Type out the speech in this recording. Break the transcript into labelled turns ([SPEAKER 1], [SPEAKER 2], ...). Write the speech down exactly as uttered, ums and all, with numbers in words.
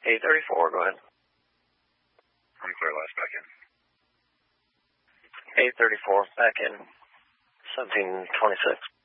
[SPEAKER 1] eight thirty-four, go ahead.
[SPEAKER 2] I'm clear, last back in.
[SPEAKER 1] eight thirty-four, back in. seventeen twenty-six.